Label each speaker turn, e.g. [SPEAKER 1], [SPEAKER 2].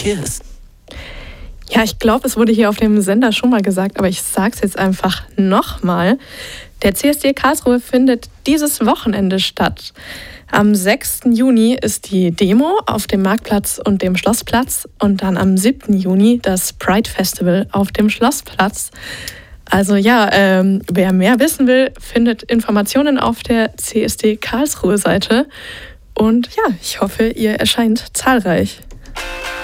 [SPEAKER 1] KISS.
[SPEAKER 2] Ja, ich glaube, es wurde hier auf dem Sender schon mal gesagt, aber ich sage es jetzt einfach nochmal. Der CSD Karlsruhe findet dieses Wochenende statt. Am 6. Juni ist die Demo auf dem Marktplatz und dem Schlossplatz und dann am 7. Juni das Pride Festival auf dem Schlossplatz. Also ja, wer mehr wissen will, findet Informationen auf der CSD Karlsruhe Seite. Und ja, ich hoffe, ihr erscheint zahlreich.